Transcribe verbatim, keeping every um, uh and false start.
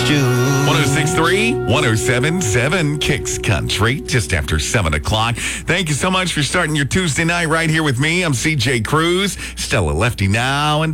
stew. one oh six point three, one oh seven point seven Kicks Country, just after seven o'clock. Thank you so much for starting your Tuesday night right here with me. I'm C J Cruz, Stella Lefty now, and